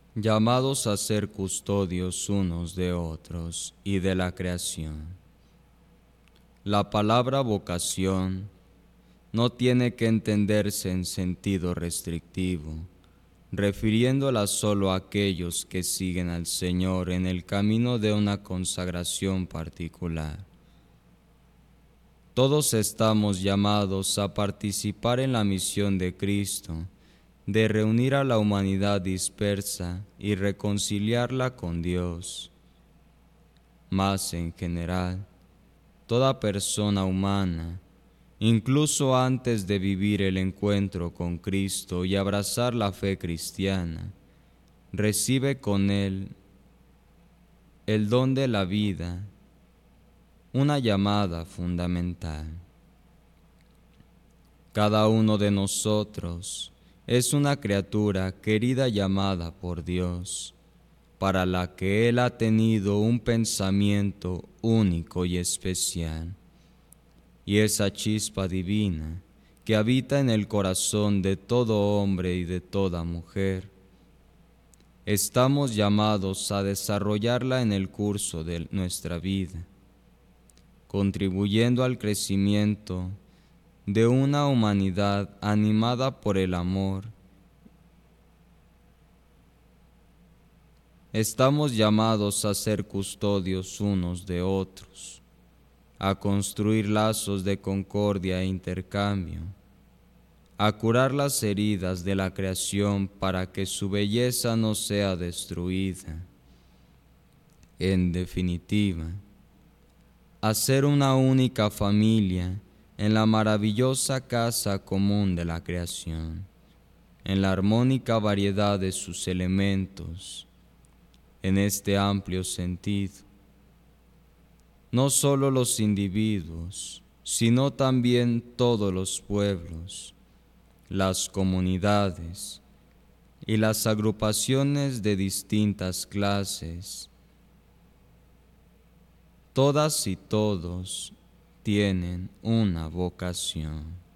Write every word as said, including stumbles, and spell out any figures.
llamados a ser custodios unos de otros y de la creación. La palabra vocación no tiene que entenderse en sentido restrictivo, refiriéndola solo a aquellos que siguen al Señor en el camino de una consagración particular. Todos estamos llamados a participar en la misión de Cristo, de reunir a la humanidad dispersa y reconciliarla con Dios. Más en general, toda persona humana, incluso antes de vivir el encuentro con Cristo y abrazar la fe cristiana, recibe con Él el don de la vida, una llamada fundamental. Cada uno de nosotros es una criatura querida llamada por Dios, para la que Él ha tenido un pensamiento único y especial. Y esa chispa divina que habita en el corazón de todo hombre y de toda mujer, estamos llamados a desarrollarla en el curso de nuestra vida, contribuyendo al crecimiento de una humanidad animada por el amor. Estamos llamados a ser custodios unos de otros, a construir lazos de concordia e intercambio, a curar las heridas de la creación para que su belleza no sea destruida. En definitiva, a ser una única familia en la maravillosa casa común de la creación, en la armónica variedad de sus elementos. En este amplio sentido, no solo los individuos, sino también todos los pueblos, las comunidades y las agrupaciones de distintas clases, todas y todos tienen una vocación.